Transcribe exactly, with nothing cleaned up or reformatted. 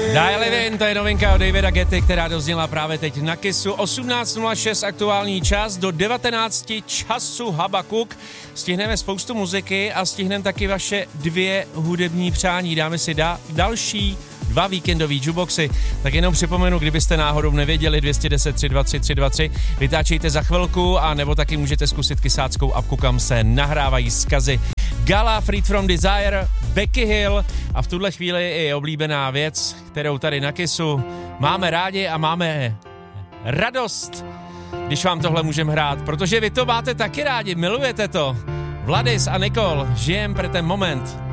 Dial It In, to je novinka od Davida Getty, která dozněla právě teď na Kissu. osmnáct nula šest aktuální čas, do devatenáct času Habakuk. Stihneme spoustu muziky a stihneme taky vaše dvě hudební přání. Dáme si da- další dva víkendový jukeboxy. Tak jenom připomenu, kdybyste náhodou nevěděli, dvě jedna deset tři dva tři tři dva tři, vytáčejte za chvilku, a nebo taky můžete zkusit kysáckou apku, kam se nahrávají zkazy. Gala, Freed from Desire, Becky Hill a v tuhle chvíli i oblíbená věc, kterou tady na Kissu máme rádi a máme radost, když vám tohle můžeme hrát, protože vy to máte taky rádi, milujete to. Vladis a Nikol, žijem pro ten moment.